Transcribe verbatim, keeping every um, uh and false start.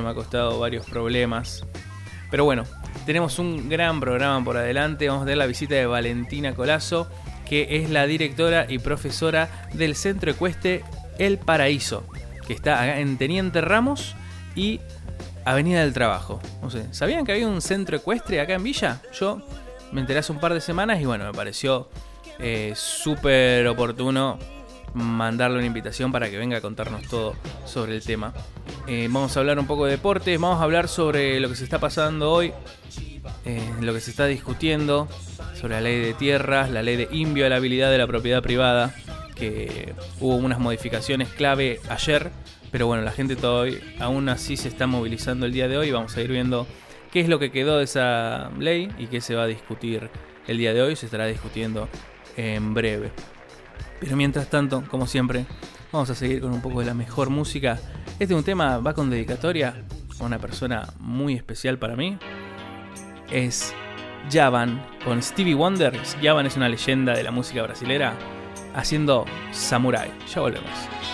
me ha costado varios problemas. Pero bueno, tenemos un gran programa por adelante. Vamos a tener la visita de Valentina Colazo, que es la directora y profesora del Centro Ecuestre El Paraíso, que está acá en Teniente Ramos y Avenida del Trabajo. No sé, ¿sabían que había un centro ecuestre acá en Villa? Yo me enteré hace un par de semanas y bueno, me pareció eh, súper oportuno mandarle una invitación para que venga a contarnos todo sobre el tema. Eh, vamos a hablar un poco de deportes, vamos a hablar sobre lo que se está pasando hoy, eh, lo que se está discutiendo sobre la ley de tierras, la ley de inviolabilidad de la propiedad privada, que hubo unas modificaciones clave ayer, pero bueno, la gente todavía aún así se está movilizando el día de hoy. Vamos a ir viendo qué es lo que quedó de esa ley y qué se va a discutir el día de hoy. Se estará discutiendo en breve. Pero mientras tanto, como siempre, vamos a seguir con un poco de la mejor música. Este es un tema, va con dedicatoria a una persona muy especial para mí. Es Djavan con Stevie Wonder. Djavan es una leyenda de la música brasilera haciendo Samurai. Ya volvemos.